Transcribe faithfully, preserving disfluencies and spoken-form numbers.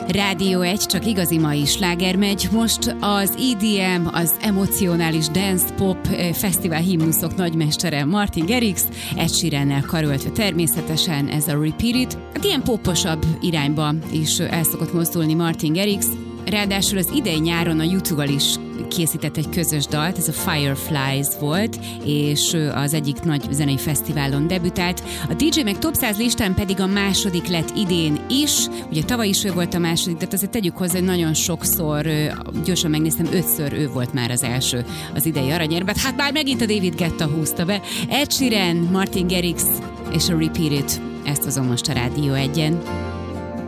Rádió egy, csak igazi mai sláger megy. Most az é dé em, az emocionális dance pop fesztivál himnuszok nagymestere Martin Garrix, Ed Sheerannel karöltve természetesen ez a Repeat It. Hát ilyen poposabb irányba is el szokott mozdulni Martin Garrix. Ráadásul az idei nyáron a YouTube-val is készített egy közös dalt, ez a Fireflies volt, és az egyik nagy zenei fesztiválon debütált. A dé dzsé meg Top száz listán pedig a második lett idén is, ugye tavaly is ő volt a második, de azért tegyük hozzá, hogy nagyon sokszor, gyorsan megnéztem, ötször ő volt már az első az idei aranyérmet. Hát már megint a David Guetta húzta be. Ed Sheeran, Martin Garrix és a Repeat It, ezt hozom most a Rádió egyen.